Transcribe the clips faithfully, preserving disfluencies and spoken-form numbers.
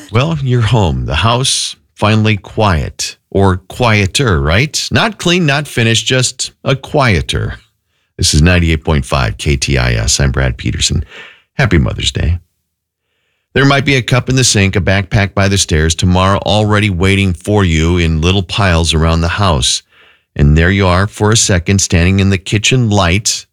Well, you're home. The house finally quiet, or quieter, right? Not clean, not finished, just a quieter. This is ninety-eight point five K T I S. I'm Brad Peterson. Happy Mother's Day. There might be a cup in the sink, a backpack by the stairs, tomorrow already waiting for you in little piles around the house. And there you are for a second, standing in the kitchen light,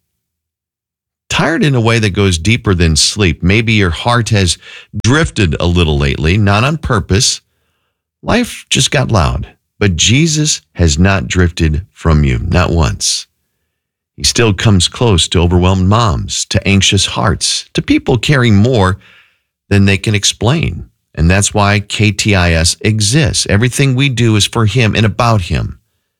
tired in a way that goes deeper than sleep. Maybe your heart has drifted a little lately, not on purpose. Life just got loud, but Jesus has not drifted from you, not once. He still comes close to overwhelmed moms, to anxious hearts, to people carrying more than they can explain. And that's why K T I S exists. Everything we do is for him and about him.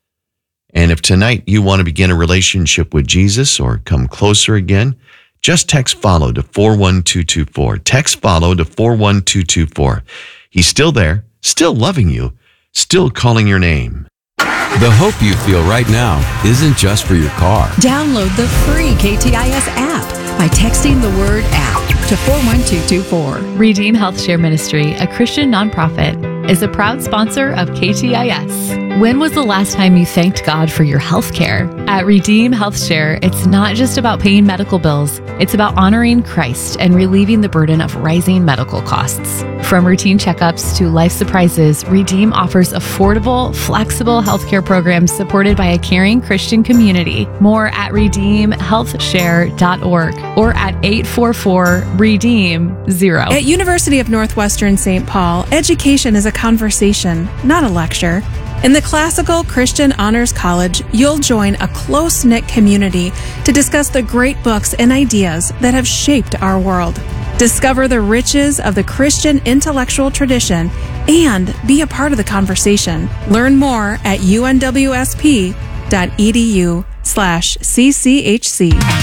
And if tonight you want to begin a relationship with Jesus or come closer again, just text FOLLOW to four one two two four. Text FOLLOW to four one two two four. He's still there, still loving you, still calling your name. The hope you feel right now isn't just for your car. Download the free K T I S app by texting the word app to four one two two four. Redeem Health Share Ministry, a Christian nonprofit, is a proud sponsor of K T I S. When was the last time you thanked God for your health care? At Redeem Health Share, it's not just about paying medical bills. It's about honoring Christ and relieving the burden of rising medical costs. From routine checkups to life surprises, Redeem offers affordable, flexible healthcare programs supported by a caring Christian community. More at redeem health share dot org or at eight four four redeem zero. At University of Northwestern Saint Paul, education is a conversation, not a lecture. In the Classical Christian Honors College, you'll join a close-knit community to discuss the great books and ideas that have shaped our world. Discover the riches of the Christian intellectual tradition and be a part of the conversation. Learn more at unwsp dot edu slash cchc.